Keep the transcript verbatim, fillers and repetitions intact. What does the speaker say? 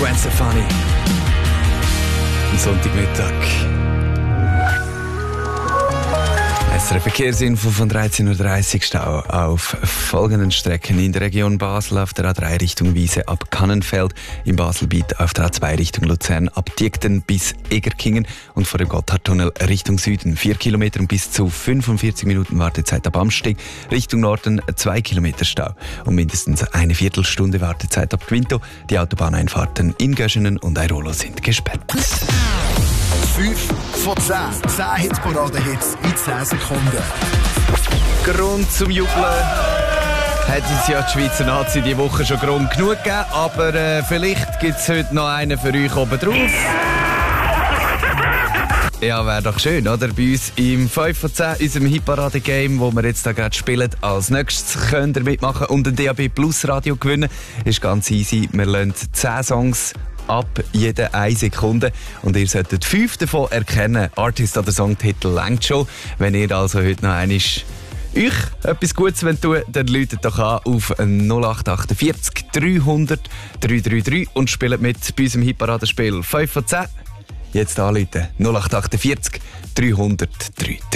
Gwen Stefani. Am Sonntagmittag. S R F-Verkehrsinfo von dreizehn Uhr dreißig. Stau auf folgenden Strecken in der Region Basel auf der A drei Richtung Wiese ab Kannenfeld, im Baselbiet auf der A zwei Richtung Luzern ab Diekten bis Egerkingen und vor dem Gotthardtunnel Richtung Süden vier Kilometer und bis zu fünfundvierzig Minuten Wartezeit ab Amsting, Richtung Norden zwei Kilometer Stau und mindestens eine Viertelstunde Wartezeit ab Quinto. Die Autobahneinfahrten in Göschenen und Airolo sind gesperrt. fünf von zehn. zehn Hitparade-Hits in zehn Sekunden. Grund zum Jubeln hat uns ja die Schweizer Nazi diese Woche schon Grund genug gegeben, aber äh, vielleicht gibt es heute noch einen für euch oben drauf. Ja, wäre doch schön, oder? Bei uns im fünf von zehn, unserem Hitparade-Game, wo wir jetzt da gerade spielen. Als nächstes könnt ihr mitmachen und ein D A B Plus Radio gewinnen. Ist ganz easy. Wir lassen zehn Songs ab jede eine Sekunde und ihr solltet fünf davon erkennen. Artist oder Songtitel längt schon. Wenn ihr also heute noch einmal euch etwas Gutes tun wollt, dann läutet doch an auf null acht vier acht dreihundert dreihundertdreiunddreißig und spielt mit bei unserem Hitparadenspiel fünf von zehn. Jetzt anrufen null acht vier acht dreihundert dreihundertdreiunddreißig.